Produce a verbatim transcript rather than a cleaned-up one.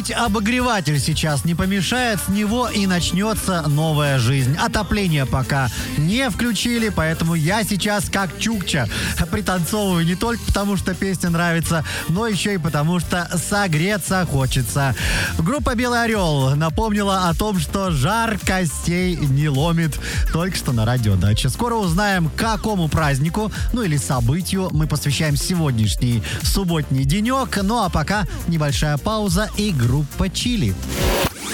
Включить обогреватель сейчас не помешает, с него и начнется новая жизнь. Отопление пока не включили, поэтому я сейчас как чукча пританцовываю не только потому, что песня нравится, но еще и потому, что согреться хочется. Группа «Белый орел» напомнила о том, что жар костей не ломит. Только что на радиодаче. Скоро узнаем, какому празднику, ну или событию мы посвящаем сегодняшний субботний денек. Ну а пока небольшая пауза и группа «Чили».